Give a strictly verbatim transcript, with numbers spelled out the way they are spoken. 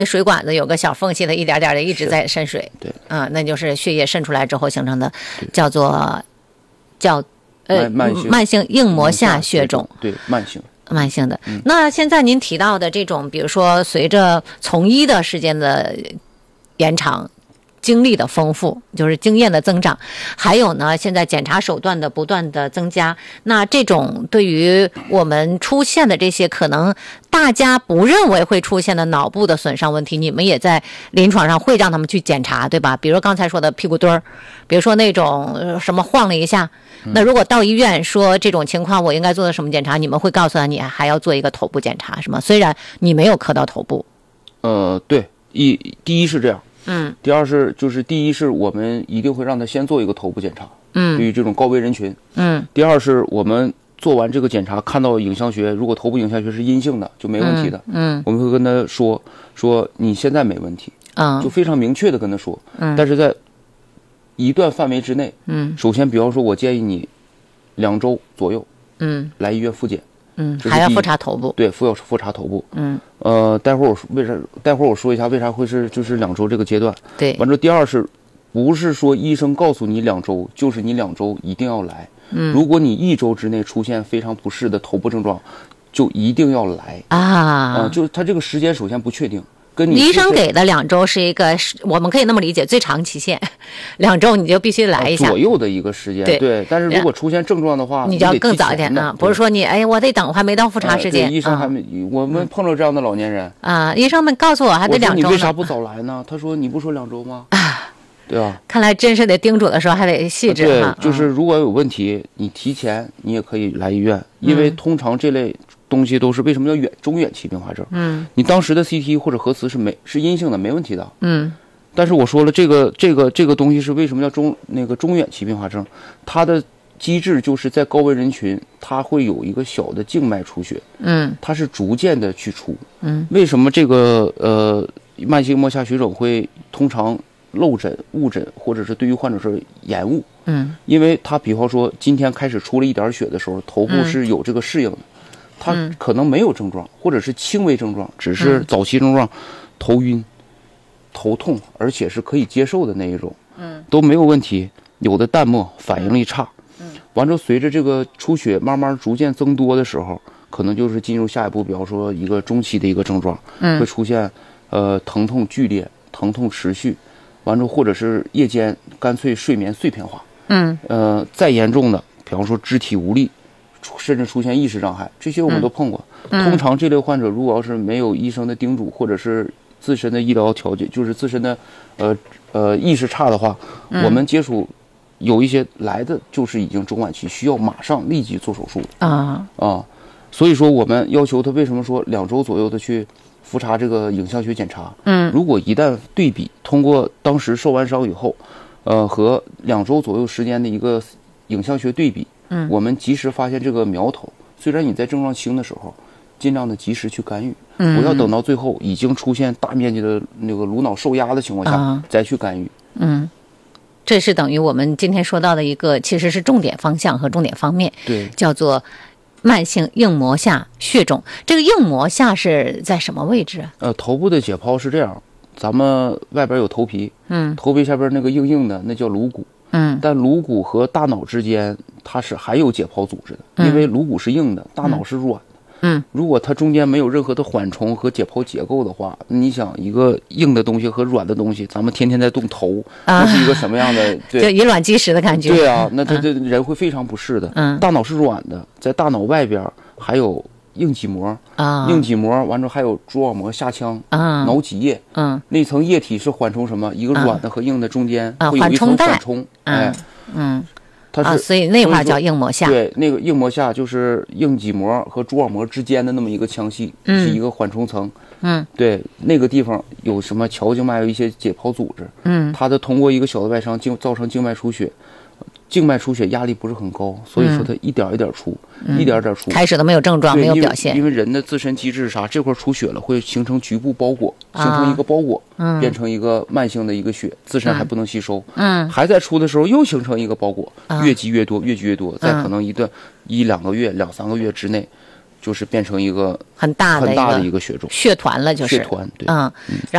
水管子有个小缝隙的，一点点的一直在渗水。 对， 啊、那就是血液渗出来之后形成的，叫做叫呃慢性慢性硬膜下血肿。 对，慢性。 慢性的、 嗯。 那现在您提到的这种，比如说随着从医的时间的延长，经历的丰富，就是经验的增长，还有呢，现在检查手段的不断的增加，那这种对于我们出现的这些可能大家不认为会出现的脑部的损伤问题，你们也在临床上会让他们去检查，对吧？比如刚才说的屁股墩儿，比如说那种、呃、什么晃了一下，那如果到医院说这种情况我应该做的什么检查，你们会告诉他你还要做一个头部检查，是吗？虽然你没有磕到头部。 呃，对，一第一是这样。 嗯， 第二是就是第一是我们一定会让他先做一个头部检查， 嗯， 对于这种高危人群， 嗯。 第二是我们做完这个检查，看到影像学，如果头部影像学是阴性的，就没问题的， 嗯，嗯我们会跟他说说你现在没问题， 嗯， 就非常明确的跟他说， 嗯， 但是在一段范围之内， 嗯， 首先比方说我建议你两周左右， 嗯， 来医院复检。 嗯，还要复查头部， 对，复要复查头部。 嗯， 呃，待会儿我说为啥？待会儿我说一下为啥会是就是两周这个阶段。 对， 完之后第二是，不是说医生告诉你两周，就是你两周一定要来。 嗯， 如果你一周之内出现非常不适的头部症状，就一定要来啊。啊、 呃，就是他这个时间首先不确定。跟你医生给的两周是一个，我们可以那么理解，最长期限，两周你就必须来一下、 啊、左右的一个时间。 对， 对，但是如果出现症状的话， 你就要更早一点啊，不是说你哎，我得等，我还没到复查时间。 呃、对，医生还没、嗯，我们碰到这样的老年人啊，医生们告诉我还得两周呢。 你为啥不早来呢？他说你不说两周吗？啊，对吧？ 看来真是得叮嘱的时候还得细致哈、 啊。对，就是如果有问题，你提前你也可以来医院，因为通常这类东西都是为什么叫远中远期并发症？ 嗯， 你当时的 C T 或者核磁是没是阴性的，没问题的。 嗯， 但是我说了，这个这个这个东西是为什么叫中那个中远期并发症？它的机制就是在高危人群，它会有一个小的静脉出血， 嗯， 它是逐渐的去出， 嗯， 为什么这个呃慢性膜下血肿会通常漏诊、误诊，或者是对于患者是延误？ 嗯， 因为它比方说今天开始出了一点血的时候，头部是有这个适应的。嗯，他可能没有症状，或者是轻微症状，只是早期症状，头晕、头痛，而且是可以接受的那一种，嗯，都没有问题。有的淡漠，反应力差，嗯，完之后随着这个出血慢慢逐渐增多的时候，可能就是进入下一步，比方说一个中期的一个症状，嗯，会出现呃疼痛剧烈、疼痛持续，完之后或者是夜间干脆睡眠碎片化，嗯，呃，再严重的，比方说肢体无力。甚至出现意识障碍，这些我们都碰过。嗯、通常这类患者如果要是没有医生的叮嘱，或者是自身的医疗条件，就是自身的呃呃意识差的话，嗯、我们接触有一些来的就是已经中晚期，需要马上立即做手术啊啊。所以说我们要求他为什么说两周左右的去复查这个影像学检查？嗯，如果一旦对比通过当时受完伤以后，呃和两周左右时间的一个影像学对比。嗯，我们及时发现这个苗头，虽然你在症状轻的时候，尽量的及时去干预，嗯，不要等到最后已经出现大面积的那个颅脑受压的情况下、啊、再去干预。 嗯，这是等于我们今天说到的一个，其实是重点方向和重点方面， 对， 叫做慢性硬膜下血肿。这个硬膜下是在什么位置啊？ 呃，头部的解剖是这样，咱们外边有头皮，嗯，头皮下边那个硬硬的那叫颅骨。嗯，但颅骨和大脑之间它是还有解剖组织的，嗯、因为颅骨是硬的，大脑是软的。嗯，如果它中间没有任何的缓冲和解剖结构的话，你想一个硬的东西和软的东西，咱们天天在动头，啊、那是一个什么样的？对， 就以卵击石的感觉。 对啊，那他这人会非常不适的。嗯，大脑是软的，在大脑外边还有硬脊膜啊，硬脊膜完之后还有蛛网膜下腔啊，脑脊液，嗯，那层液体是缓冲什么？一个软的和硬的中间会有一层缓冲，哎， 嗯， 它是、 啊，所以那块叫硬膜下。 对，那个硬膜下就是硬脊膜和蛛网膜之间的那么一个腔隙，嗯、是一个缓冲层。嗯，对，那个地方有什么桥静脉有一些解剖组织，嗯，它的通过一个小的外伤静造成静脉出血。静脉出血压力不是很高，所以说它一点一点出，嗯、一点一点出。 开始都没有症状，没有表现。 因为人的自身机制是啥？这块出血了，会形成局部包裹，形成一个包裹，嗯、变成一个慢性的一个血，自身还不能吸收。嗯，还在出的时候又形成一个包裹，嗯、越积越多，越积越多，在可能一段、嗯、一两个月、两三个月之内， 就是变成一个很大的很大的一一个血肿血团了，就是血团，对， 嗯，然